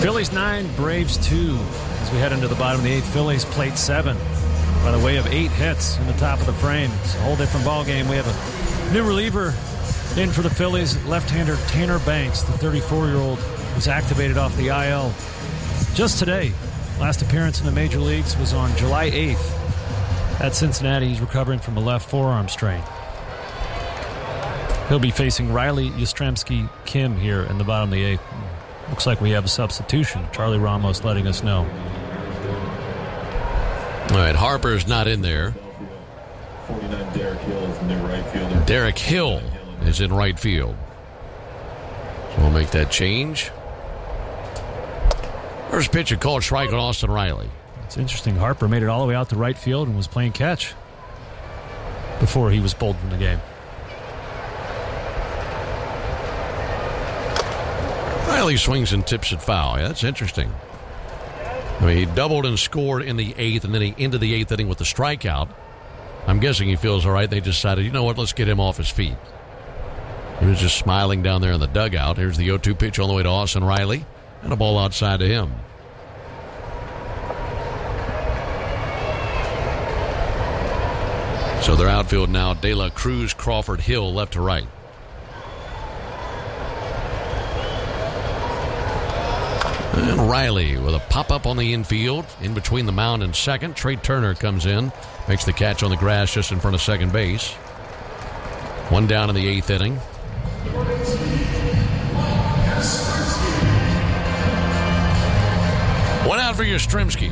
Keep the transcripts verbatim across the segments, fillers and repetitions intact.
Phillies nine, Braves two. As we head into the bottom of the eighth, Phillies plate seven by the way of eight hits in the top of the frame. It's a whole different ball game. We have a new reliever in for the Phillies, left-hander Tanner Banks. The thirty-four-year-old was activated off the I L just today. Last appearance in the major leagues was on July eighth at Cincinnati. He's recovering from a left forearm strain. He'll be facing Riley Yastrzemski Kim here in the bottom of the eighth. Looks like we have a substitution. Charlie Ramos letting us know. All right, Harper's not in there. forty-nine, Derek Hill is the new right fielder. Derek Hill is in right field. So we'll make that change. First pitch, a called strike on Austin Riley. It's interesting. Harper made it all the way out to right field and was playing catch before he was pulled from the game. Riley swings and tips it foul. Yeah, that's interesting. I mean, he doubled and scored in the eighth, and then he ended the eighth inning with the strikeout. I'm guessing he feels all right. They decided, you know what, let's get him off his feet. He was just smiling down there in the dugout. Here's the oh two pitch on the way to Austin Riley, and a ball outside to him. So their outfield now, De La Cruz, Crawford, Hill, left to right. And Riley with a pop-up on the infield. In between the mound and second, Trey Turner comes in. Makes the catch on the grass just in front of second base. One down in the eighth inning. One out for Yastrzemski.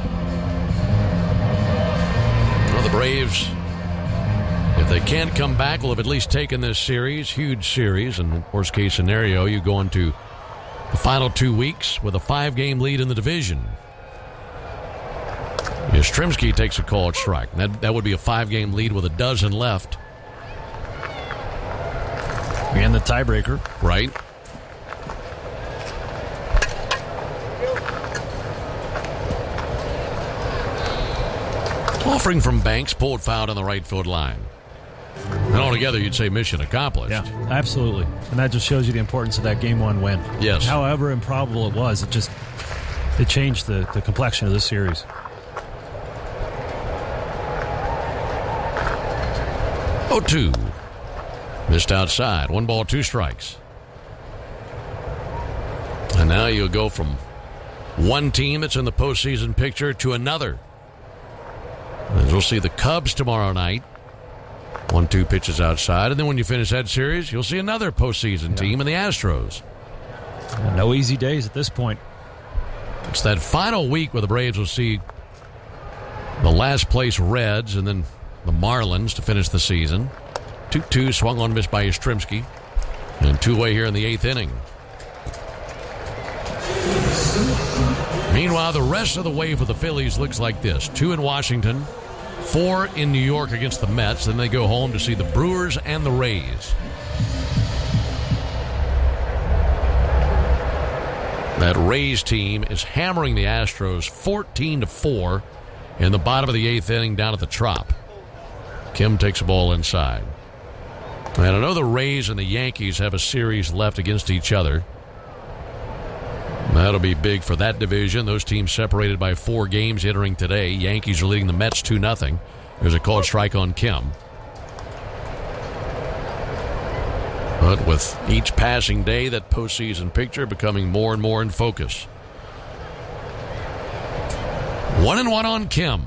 Well, the Braves, if they can't come back, will have at least taken this series. Huge series. And worst case scenario, you go into the final two weeks with a five-game lead in the division. Yastrzemski takes a called strike. That, that would be a five-game lead with a dozen left. And the tiebreaker. Right. Offering from Banks, pulled foul on the right field line. And altogether, you'd say mission accomplished. Yeah, absolutely. And that just shows you the importance of that game one win. Yes. However improbable it was, it just it changed the, the complexion of this series. oh two. Missed outside. One ball, two strikes. And now you'll go from one team that's in the postseason picture to another. As we'll see the Cubs tomorrow night. One, two pitches outside. And then when you finish that series, you'll see another postseason yeah. team in the Astros. No easy days at this point. It's that final week where the Braves will see the last place Reds and then the Marlins to finish the season. two two swung on, missed by Yastrzemski. And two-way here in the eighth inning. Meanwhile, the rest of the way for the Phillies looks like this. Two in Washington. Four in New York against the Mets. Then they go home to see the Brewers and the Rays. That Rays team is hammering the Astros fourteen to four in the bottom of the eighth inning down at the Trop. Kim takes a ball inside. And I know the Rays and the Yankees have a series left against each other. That'll be big for that division. Those teams separated by four games entering today. Yankees are leading the Mets two nothing. There's a called strike on Kim. But with each passing day, that postseason picture becoming more and more in focus. One and one on Kim.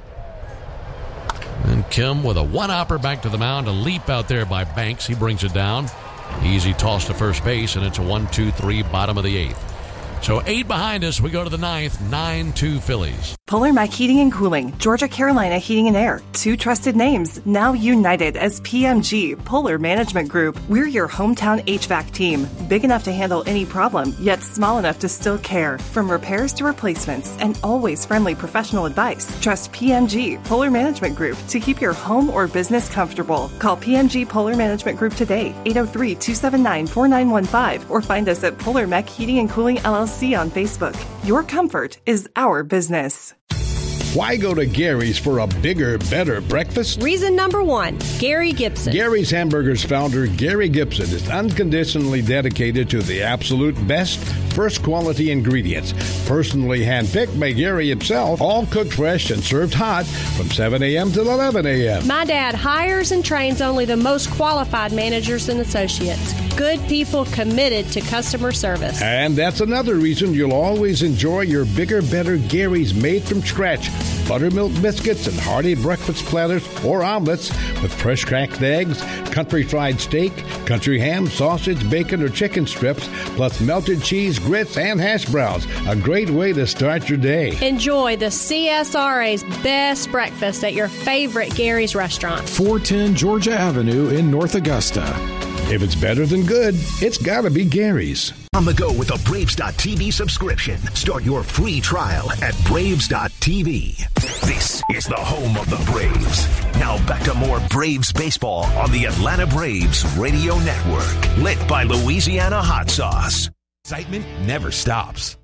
And Kim with a one-hopper back to the mound. A leap out there by Banks. He brings it down. Easy toss to first base, and it's a one two three bottom of the eighth. So eight behind us, we go to the ninth, nine two Phillies. Polar Mac Heating and Cooling, Georgia Carolina Heating and Air, two trusted names, now united as P M G, Polar Management Group. We're your hometown H V A C team, big enough to handle any problem, yet small enough to still care. From repairs to replacements, and always friendly professional advice. Trust P M G, Polar Management Group, to keep your home or business comfortable. Call P M G Polar Management Group today, eight oh three, two seven nine, four nine one five, or find us at Polar Mac Heating and Cooling L L C on Facebook. Your comfort is our business. Why go to Gary's for a bigger, better breakfast? Reason number one, Gary Gibson. Gary's Hamburgers founder, Gary Gibson, is unconditionally dedicated to the absolute best, first quality ingredients. Personally handpicked by Gary himself, all cooked fresh and served hot from seven a.m. to eleven a.m. My dad hires and trains only the most qualified managers and associates. Good people committed to customer service. And that's another reason you'll always enjoy your bigger, better Gary's made from scratch. Buttermilk biscuits and hearty breakfast platters or omelets with fresh cracked eggs, country fried steak, country ham, sausage, bacon, or chicken strips, plus melted cheese, grits, and hash browns. A great way to start your day. Enjoy the C S R A's best breakfast at your favorite Gary's restaurant. four ten Georgia Avenue in North Augusta. If it's better than good, it's got to be Gary's. On the go with a Braves dot T V subscription. Start your free trial at Braves dot T V. This is the home of the Braves. Now back to more Braves baseball on the Atlanta Braves Radio Network. Lit by Louisiana Hot Sauce. Excitement never stops.